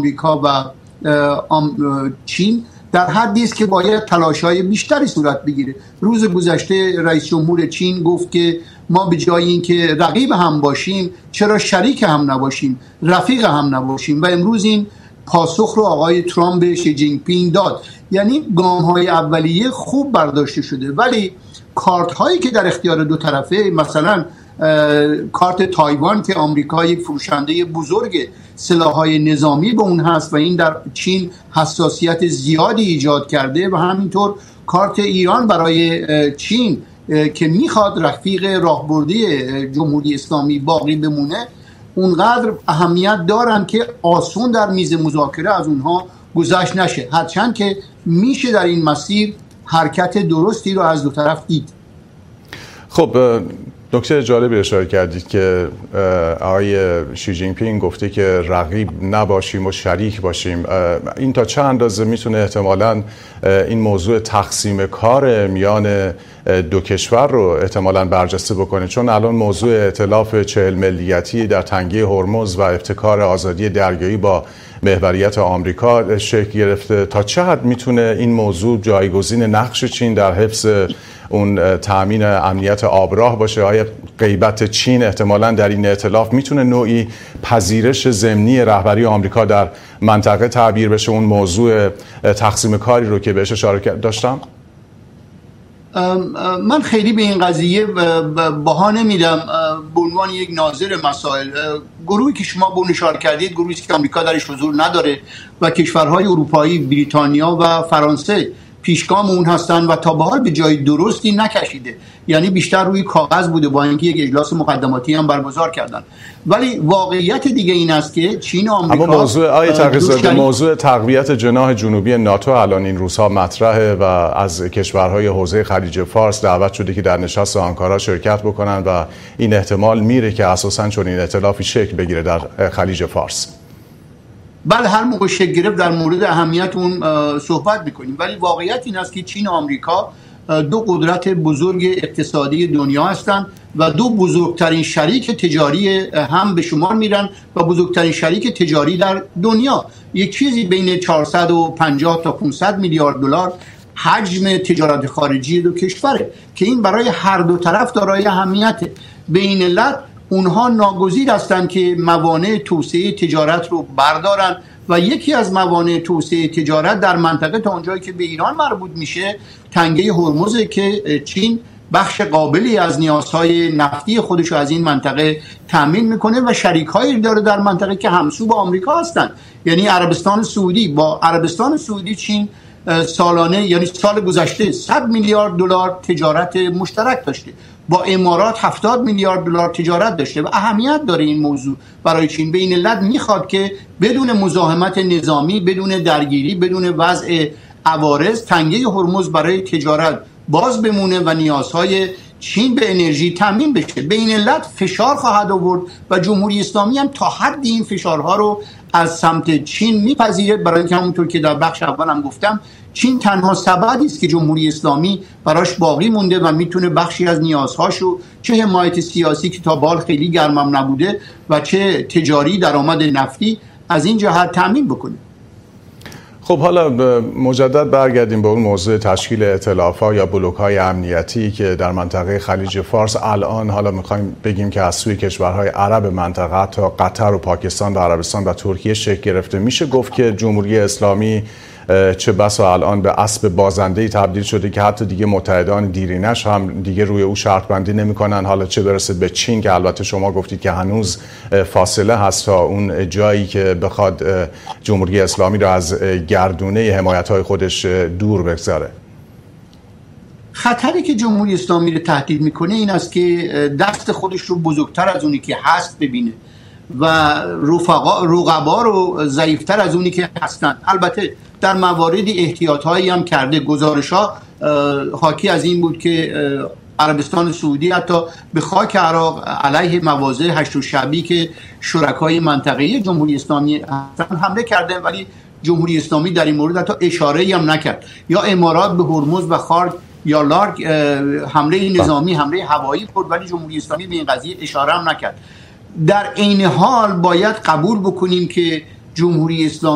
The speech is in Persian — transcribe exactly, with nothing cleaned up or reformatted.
آمریکا و چین در حدی است که باید تلاش‌های بیشتری صورت بگیره. روز گذشته رئیس جمهور چین گفت که ما به جای اینکه رقیب هم باشیم چرا شریک هم نباشیم، رفیق هم نباشیم، و امروز این پاسخ رو آقای ترامپ به شی جین پینگ داد. یعنی گام‌های اولیه خوب برداشته شده، ولی کارت هایی که در اختیار دو طرفه، مثلا کارت تایوان که آمریکا یک فروشنده بزرگ سلاح‌های نظامی به اون هست و این در چین حساسیت زیادی ایجاد کرده، و همینطور کارت ایران برای چین که میخواد رفیق راهبردی جمهوری اسلامی باقی بمونه، اونقدر اهمیت دارن که آسون در میز مذاکره از اونها گذشت نشه، هرچند که میشه در این مسیر حرکت درستی رو از دو طرف دید. خب نکته جالبی اشاره کردید که آقای شی جین پینگ گفته که رقیب نباشیم و شریک باشیم. این تا چه اندازه میتونه احتمالاً این موضوع تقسیم کار میان دو کشور رو احتمالاً برجسته بکنه؟ چون الان موضوع ائتلاف چهل ملیتی در تنگه هرمز و ابتکار آزادی دریایی با محوریت آمریکا شکل گرفته. تا چه حد میتونه این موضوع جایگزین نقش چین در حفظ اون تامین امنیت آبراه باشه؟ آیا غیبت چین احتمالاً در این ائتلاف میتونه نوعی پذیرش ضمنی رهبری آمریکا در منطقه تعبیر بشه، اون موضوع تقسیم کاری رو که بهش اشاره داشتم؟ من خیلی به این قضیه بها نمیدم به عنوان یک ناظر مسائل. گروهی که شما به اون اشاره کردید گروهی که آمریکا درش حضور نداره و کشورهای اروپایی، بریتانیا و فرانسه پیشگام اون هستن و تا به حال به جای درستی نکشیده، یعنی بیشتر روی کاغذ بوده، با اینکه یک اجلاس مقدماتی هم برگزار کردن. ولی واقعیت دیگه این است که چین و آمریکا، اما موضوع آیه تقی‌زاده موضوع تقویت جناح جنوبی ناتو الان این روزها مطرحه و از کشورهای حوزه خلیج فارس دعوت شده که در نشست آنکارا شرکت بکنن و این احتمال میره که اساساً چون این ائتلافی شکل بگیره در خلیج فارس. بله، هر موقع شکل گرفت در مورد اهمیت اون صحبت میکنیم، ولی واقعیت این است که چین و آمریکا دو قدرت بزرگ اقتصادی دنیا هستند و دو بزرگترین شریک تجاری هم به شمار میرن و بزرگترین شریک تجاری در دنیا. یک چیزی بین چهارصد و پنجاه تا پانصد میلیارد دلار حجم تجارت خارجی دو کشوره که این برای هر دو طرف دارای اهمیته. به این علت اونها ناگزیر هستند که موانع توسعه تجارت رو بردارن و یکی از موانع توسعه تجارت در منطقه تا اونجایی که به ایران مربوط میشه تنگه هرمز که چین بخش قابلی از نیازهای نفتی خودش رو از این منطقه تامین میکنه و شریکایی داره در منطقه که همسو با آمریکا هستن، یعنی عربستان سعودی. با عربستان سعودی چین سالانه، یعنی سال گذشته صد میلیارد دلار تجارت مشترک داشته، با امارات هفتاد میلیارد دلار تجارت داشته و اهمیت داره این موضوع برای چین. به این علت میخواد که بدون مزاحمت نظامی، بدون درگیری، بدون وضع عوارض تنگه هرمز برای تجارت باز بمونه و نیازهای چین به انرژی تامین بشه. به این علت فشار خواهد آورد و جمهوری اسلامی هم تا حدی این فشارها رو از سمت چین میپذیره، برای اینکه همونطور که در بخش اول هم گفتم چین تنها سبدی است که جمهوری اسلامی براش باقی مونده و میتونه بخشی از نیازهاشو، چه حمایت سیاسی که تا بال خیلی گرمم نبوده و چه تجاری درآمد نفتی، از این جهت تامین بکنه. خب حالا مجدد برگردیم به اون موضوع تشکیل ائتلاف‌ها یا بلوک‌های امنیتی که در منطقه خلیج فارس الان حالا می‌خوایم بگیم که از سوی کشورهای عرب منطقه تا قطر و پاکستان و عربستان و ترکیه شکل گرفته. میشه گفت که جمهوری اسلامی چه بسا الان به اسب بازنده‌ای تبدیل شده که حتی دیگه متحدان دیرینش هم دیگه روی او شرط بندی نمی‌کنن، حالا چه برسه به چین که البته شما گفتید که هنوز فاصله هست تا اون جایی که بخواد جمهوری اسلامی رو از گردونه حمایت‌های خودش دور بگذاره. خطری که جمهوری اسلامی رو تهدید میکنه این است که دست خودش رو بزرگتر از اونی که هست ببینه و رفقا رقبا رو ضعیفتر از اونی که هستن. البته در مواردی احتیاطهایی هم کرده. گزارش‌ها حاکی از این بود که عربستان سعودی حتی به خاک عراق علیه مواضع هشت شعبی که شرکای منطقه‌ای جمهوری اسلامی هستن حمله کرده، ولی جمهوری اسلامی در این مورد حتی اشاره‌ای هم نکرد. یا امارات به هرمز و خارج یا لارک حمله نظامی، حمله هوایی کرد، ولی جمهوری اسلامی به این قضیه اشاره هم نکرد. در عین حال باید قبول بکنیم که جمهوری اسلامی